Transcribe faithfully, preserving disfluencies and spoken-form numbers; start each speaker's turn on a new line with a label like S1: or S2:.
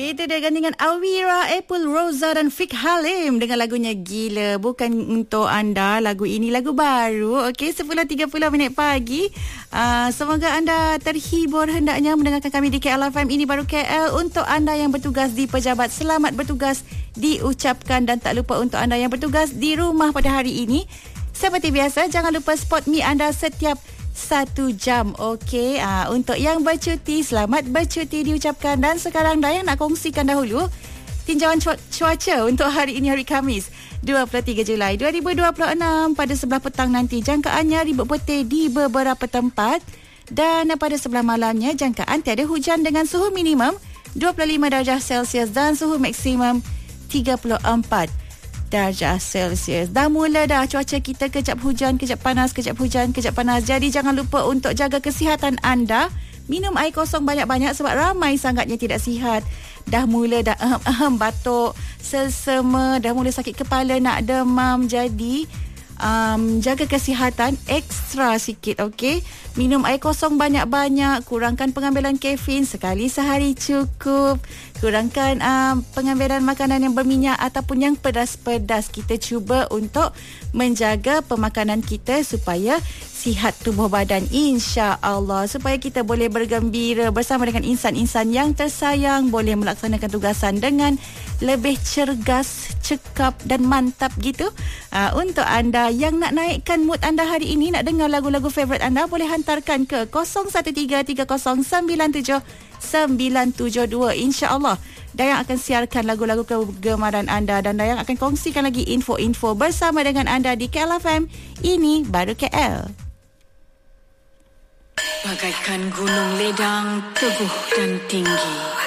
S1: Itu dia gandingan Awira, Apple Rosa dan Fik Halim dengan lagunya Gila. Bukan untuk anda, lagu ini lagu baru. Okey, sepuluh tiga puluh minit pagi. Uh, semoga anda terhibur hendaknya mendengarkan kami di K L F M. Ini baru K L. Untuk anda yang bertugas di pejabat, selamat bertugas diucapkan. Dan tak lupa untuk anda yang bertugas di rumah pada hari ini, seperti biasa, jangan lupa spot mi anda setiap satu jam. Okey, uh, untuk yang bercuti, selamat bercuti diucapkan. Dan sekarang Dayang nak kongsikan dahulu tinjauan cuaca untuk hari ini, hari Khamis dua puluh tiga Julai dua ribu dua puluh enam. Pada sebelah petang nanti jangkaannya ribut putih di beberapa tempat, dan pada sebelah malamnya jangkaan tiada hujan dengan suhu minimum dua puluh lima darjah Celsius dan suhu maksimum tiga puluh empat darjah Celsius. Dah mula dah cuaca kita, kejap hujan, kejap panas, kejap hujan, kejap panas. Jadi jangan lupa untuk jaga kesihatan anda. Minum air kosong banyak-banyak sebab ramai sangatnya tidak sihat. Dah mula dah ahem-ahem, batuk, selsema, dah mula sakit kepala, nak demam. Jadi um, jaga kesihatan ekstra sikit, okey? Minum air kosong banyak-banyak, kurangkan pengambilan kafein, sekali sehari cukup. Kurangkan um, pengambilan makanan yang berminyak ataupun yang pedas-pedas. Kita cuba untuk menjaga pemakanan kita supaya sihat tubuh badan, insya-Allah, supaya kita boleh bergembira bersama dengan insan-insan yang tersayang, boleh melaksanakan tugasan dengan lebih cergas, cekap dan mantap gitu. Uh, untuk anda yang nak naikkan mood anda hari ini, nak dengar lagu-lagu favourite anda, boleh hantarkan ke kosong satu tiga tiga kosong sembilan tujuh sembilan tujuh dua. InsyaAllah Dayang akan siarkan lagu-lagu kegemaran anda, dan Dayang akan kongsikan lagi info-info bersama dengan anda di K L F M. Ini baru K L.
S2: Bagaikan gunung ledang teguh dan tinggi,